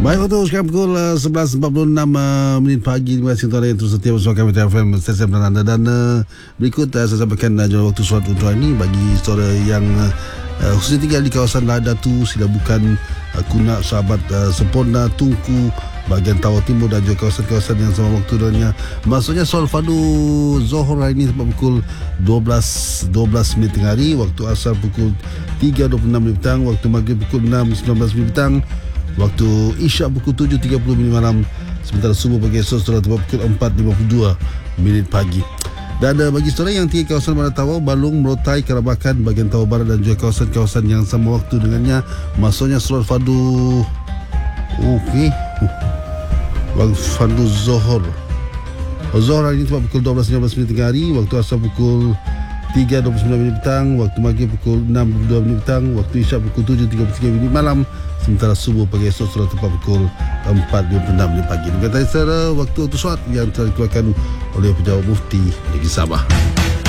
Baik, waktu sekarang pukul 11.46 minit pagi. Terima kasih tuan yang terus setia bersama kami di FM stesen dan anda. Dan berikut saya sampaikan jawab waktu surat untuk hari ini bagi saudara yang khususnya tinggal di kawasan Ladatu, Silabukan, Kunak, Sahabat, Sempurna, Tungku, bahagian Tawau Timur dan juga kawasan-kawasan yang sama waktu dengannya. Maksudnya soal fardu Zohor hari ini tempat pukul 12 minit tengah hari, waktu asar pukul 3.26 minit petang, waktu maghrib pukul 6.19 minit petang, waktu isyak pukul 7.30 minit malam, sementara subuh bagi esok setelah tempat pukul 4.52 minit pagi. Dan bagi saudara yang tinggal kawasan Bandar Tawau, Balung, Merotai, Karabakan, bahagian Tawau Barat dan juga kawasan-kawasan yang sama waktu dengannya, maksudnya solat fardu fardu Zohor hari ini tempat pukul 12.15 minit tengah hari, waktu asar pukul 3.29 minit petang, waktu maghrib pukul 6.22 minit petang, waktu isyak pukul 7.33 minit malam, sementara subuh pagi esok sudah tepat pukul 4.26 minit pagi. Demikian tadi secara waktu solat yang telah dikeluarkan oleh Pejabat Mufti Negeri Sabah.